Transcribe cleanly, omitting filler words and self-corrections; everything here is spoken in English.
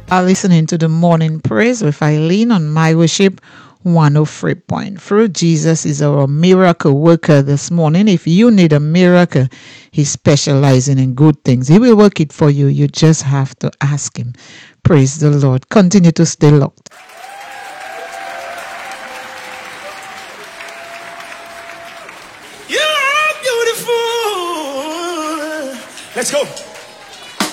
are listening to the Morning Praise with Eileen on My Worship 103.3. Jesus is our miracle worker this morning. If you need a miracle, He's specializing in good things. He will work it for you. You just have to ask Him. Praise the Lord. Continue to stay locked. You're beautiful. Let's go.